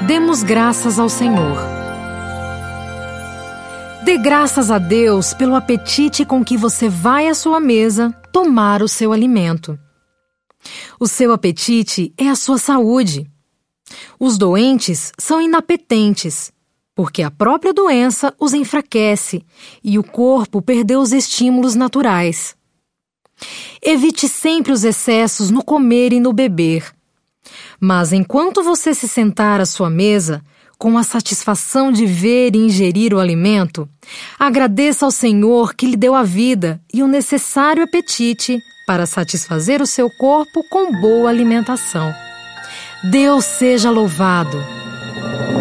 Demos graças ao Senhor. Dê graças a Deus pelo apetite com que você vai à sua mesa tomar o seu alimento. O seu apetite é a sua saúde. Os doentes são inapetentes, porque a própria doença os enfraquece e o corpo perdeu os estímulos naturais. Evite sempre os excessos no comer e no beber. Mas enquanto você se sentar à sua mesa, com a satisfação de ver e ingerir o alimento, agradeça ao Senhor que lhe deu a vida e o necessário apetite para satisfazer o seu corpo com boa alimentação. Deus seja louvado!